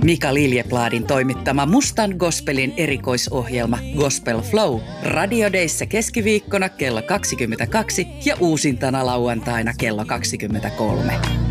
Mika Liljepladin toimittama Mustan gospelin erikoisohjelma Gospel Flow Radio Dayssä keskiviikkona kello 22 ja uusintana lauantaina kello 23.